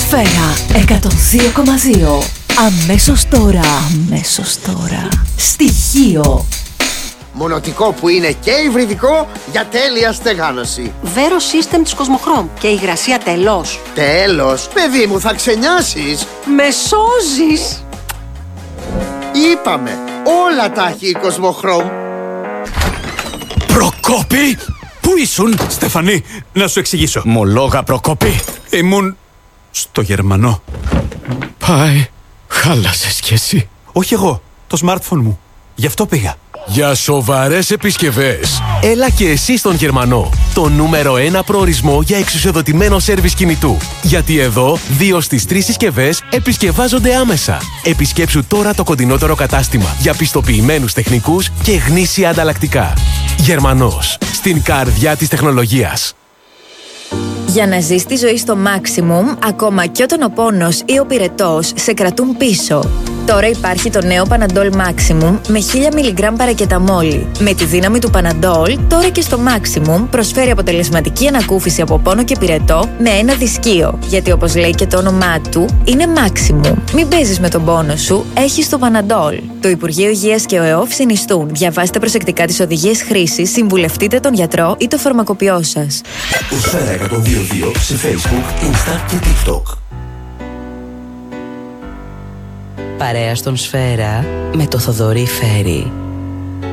Σφαίρα 102,2. Αμέσως τώρα. Αμέσως τώρα. Στοιχείο. Μονοτικό που είναι και υβριδικό για τέλεια στεγάνωση. Vero System της Cosmochrom. Και υγρασία τελώς. Τέλος, παιδί μου, θα ξενιάσεις. Με σώζεις. Είπαμε, όλα τα έχει η Cosmochrom. Προκόπη! Πού ήσουν, Στεφανή, να σου εξηγήσω. Μολόγα, Προκόπη. Ήμουν στο Γερμανό. Πάει, χάλασες κι εσύ. Όχι εγώ, το smartphone μου. Γι' αυτό πήγα. Για σοβαρές επισκευές, έλα και εσύ στον Γερμανό. Το νούμερο 1 προορισμό για εξουσιοδοτημένο σέρβις κινητού. Γιατί εδώ, 2 στις 3 συσκευές επισκευάζονται άμεσα. Επισκέψου τώρα το κοντινότερο κατάστημα για πιστοποιημένους τεχνικούς και γνήσια ανταλλακτικά. Γερμανός, στην καρδιά της τεχνολογίας. Για να ζεις τη ζωή στο maximum, ακόμα και όταν ο πόνος ή ο πυρετός σε κρατούν πίσω. Τώρα υπάρχει το νέο Panadol Maximum με 1000 mg παρακεταμόλη. Με τη δύναμη του Panadol, τώρα και στο Maximum προσφέρει αποτελεσματική ανακούφιση από πόνο και πυρετό με ένα δισκείο. Γιατί όπως λέει και το όνομά του, είναι Maximum. Μην παίζεις με τον πόνο σου, έχεις το Panadol. Το Υπουργείο Υγείας και ο ΕΟΦ συνιστούν. Διαβάστε προσεκτικά τις οδηγίες χρήσης, συμβουλευτείτε τον γιατρό ή το φαρμακοποιό σας. Σφαίρα 102.2 σε Facebook, Insta και TikTok. Παρέα στον Σφαίρα με το Θοδωρή Φέρι.